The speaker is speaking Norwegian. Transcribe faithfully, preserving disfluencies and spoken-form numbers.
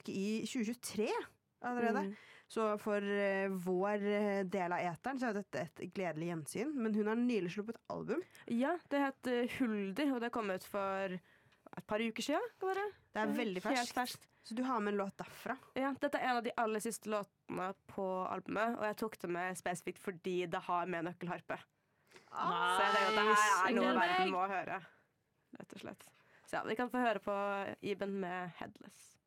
i tjue tjuetre allerede. Mm. Så for uh, vår del av eteren så er dette et gledelig gjensyn. Men hun har nylig sluppet et album. Ja, det heter Hulder, og det kom ut for et par uker siden. Kan det? det er veldig ferskt. ferskt. Så du har med en låt derfra. Ja, dette er en av de aller siste låtene på albumet, og jeg tok det med spesifikt fordi det har med nøkkelharpe. Nice. Så jeg tenker at det her er noe verden må høre, rett og slett. Så ja, vi kan få høre på Iben med Headless.